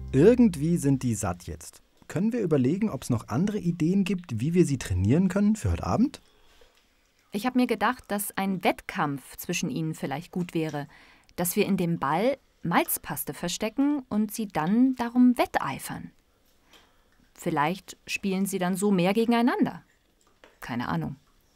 Irgendwie sind die satt jetzt. Können wir überlegen, ob es noch andere Ideen gibt, wie wir sie trainieren können für heute Abend? Ich habe mir gedacht, dass ein Wettkampf zwischen ihnen vielleicht gut wäre. Dass wir in dem Ball Malzpaste verstecken und sie dann darum wetteifern. Vielleicht spielen sie dann so mehr gegeneinander. Keine Ahnung.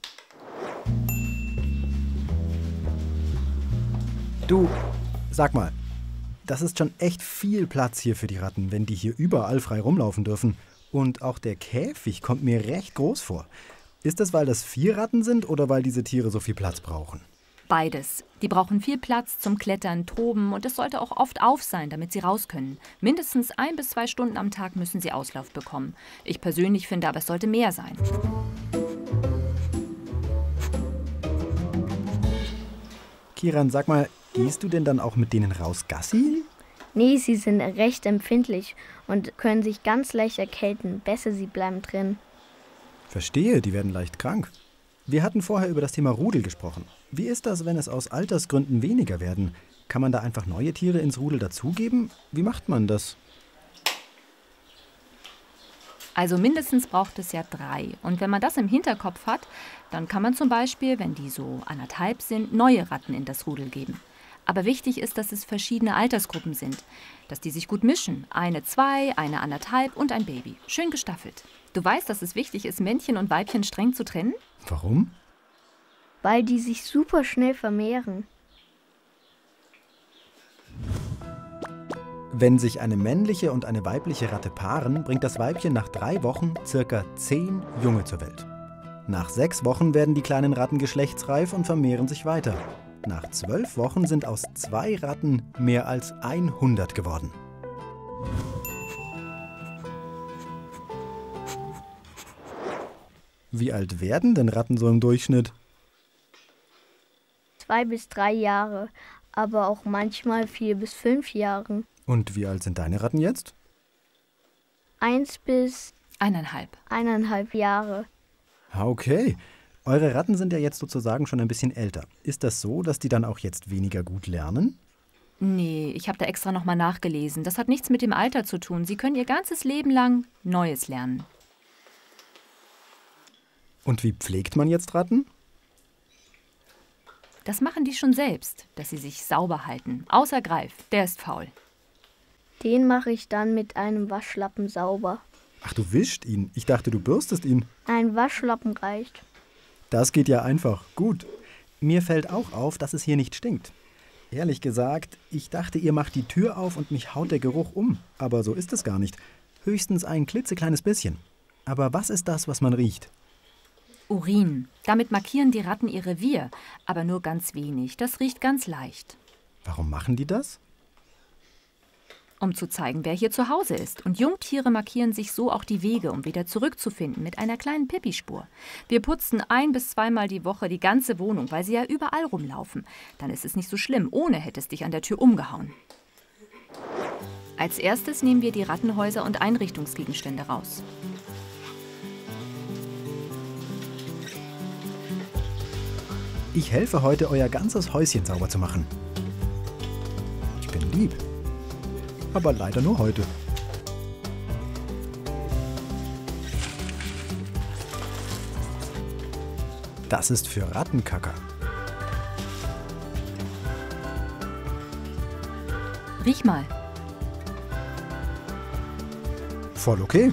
Du, sag mal, das ist schon echt viel Platz hier für die Ratten, wenn die hier überall frei rumlaufen dürfen. Und auch der Käfig kommt mir recht groß vor. Ist das, weil das 4 Ratten sind oder weil diese Tiere so viel Platz brauchen? Beides. Die brauchen viel Platz zum Klettern, Toben und es sollte auch oft auf sein, damit sie raus können. Mindestens 1 bis 2 Stunden am Tag müssen sie Auslauf bekommen. Ich persönlich finde aber, es sollte mehr sein. Kiran, sag mal, gehst du denn dann auch mit denen raus Gassi? Nee, sie sind recht empfindlich und können sich ganz leicht erkälten. Besser, sie bleiben drin. Verstehe, die werden leicht krank. Wir hatten vorher über das Thema Rudel gesprochen. Wie ist das, wenn es aus Altersgründen weniger werden? Kann man da einfach neue Tiere ins Rudel dazugeben? Wie macht man das? Also mindestens braucht es ja 3. Und wenn man das im Hinterkopf hat, dann kann man zum Beispiel, wenn die so 1,5 sind, neue Ratten in das Rudel geben. Aber wichtig ist, dass es verschiedene Altersgruppen sind. Dass die sich gut mischen. 1, 2, 1, 1,5 und ein Baby. Schön gestaffelt. Du weißt, dass es wichtig ist, Männchen und Weibchen streng zu trennen? Warum? Weil die sich super schnell vermehren. Wenn sich eine männliche und eine weibliche Ratte paaren, bringt das Weibchen nach 3 Wochen ca. 10 Junge zur Welt. Nach 6 Wochen werden die kleinen Ratten geschlechtsreif und vermehren sich weiter. Nach 12 Wochen sind aus 2 Ratten mehr als 100 geworden. Wie alt werden denn Ratten so im Durchschnitt? 2 bis 3 Jahre, aber auch manchmal 4 bis 5 Jahre. Und wie alt sind deine Ratten jetzt? 1 bis 1,5. 1,5 Jahre. Okay. Eure Ratten sind ja jetzt sozusagen schon ein bisschen älter. Ist das so, dass die dann auch jetzt weniger gut lernen? Nee, ich habe da extra nochmal nachgelesen. Das hat nichts mit dem Alter zu tun. Sie können ihr ganzes Leben lang Neues lernen. Und wie pflegt man jetzt Ratten? Das machen die schon selbst, dass sie sich sauber halten. Außer Greif, der ist faul. Den mache ich dann mit einem Waschlappen sauber. Ach, du wischst ihn. Ich dachte, du bürstest ihn. Ein Waschlappen reicht. Das geht ja einfach. Gut. Mir fällt auch auf, dass es hier nicht stinkt. Ehrlich gesagt, ich dachte, ihr macht die Tür auf und mich haut der Geruch um. Aber so ist es gar nicht. Höchstens ein klitzekleines bisschen. Aber was ist das, was man riecht? Urin. Damit markieren die Ratten ihr Revier, aber nur ganz wenig. Das riecht ganz leicht. Warum machen die das? Um zu zeigen, wer hier zu Hause ist. Und Jungtiere markieren sich so auch die Wege, um wieder zurückzufinden mit einer kleinen Pipi-Spur. Wir putzen 1 bis 2 Mal die Woche die ganze Wohnung, weil sie ja überall rumlaufen. Dann ist es nicht so schlimm. Ohne hätte es dich an der Tür umgehauen. Als erstes nehmen wir die Rattenhäuser und Einrichtungsgegenstände raus. Ich helfe heute, euer ganzes Häuschen sauber zu machen. Ich bin lieb. Aber leider nur heute. Das ist für Rattenkacker. Riech mal. Voll okay.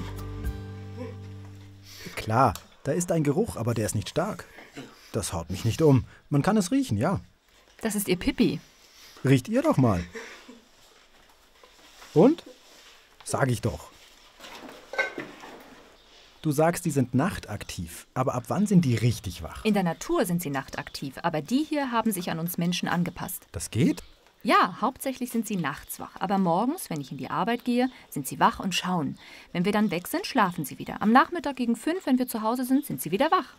Klar, da ist ein Geruch, aber der ist nicht stark. Das haut mich nicht um. Man kann es riechen, ja. Das ist ihr Pipi. Riecht ihr doch mal. Und? Sag ich doch. Du sagst, die sind nachtaktiv. Aber ab wann sind die richtig wach? In der Natur sind sie nachtaktiv, aber die hier haben sich an uns Menschen angepasst. Das geht? Ja, hauptsächlich sind sie nachts wach. Aber morgens, wenn ich in die Arbeit gehe, sind sie wach und schauen. Wenn wir dann weg sind, schlafen sie wieder. Am Nachmittag gegen 5, wenn wir zu Hause sind, sind sie wieder wach.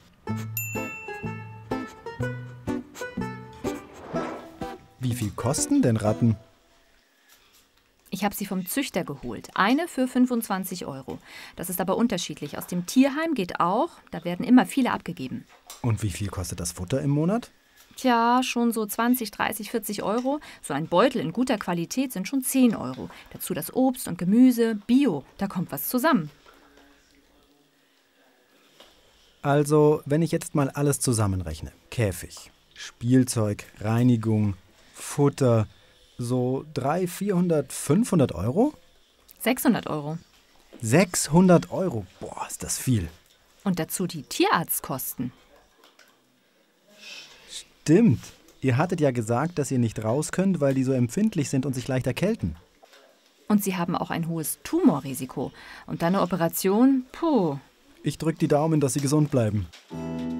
Wie viel kosten denn Ratten? Ich habe sie vom Züchter geholt. Eine für 25 €. Das ist aber unterschiedlich. Aus dem Tierheim geht auch. Da werden immer viele abgegeben. Und wie viel kostet das Futter im Monat? Tja, schon so 20, 30, 40 Euro. So ein Beutel in guter Qualität sind schon 10 Euro. Dazu das Obst und Gemüse, Bio, da kommt was zusammen. Also, wenn ich jetzt mal alles zusammenrechne. Käfig, Spielzeug, Reinigung, Futter, so 300, 400, 500 Euro? 600 Euro. 600 Euro, boah, ist das viel. Und dazu die Tierarztkosten. Stimmt, ihr hattet ja gesagt, dass ihr nicht raus könnt, weil die so empfindlich sind und sich leicht erkälten. Und sie haben auch ein hohes Tumorrisiko. Und dann eine Operation, puh. Ich drück die Daumen, dass sie gesund bleiben.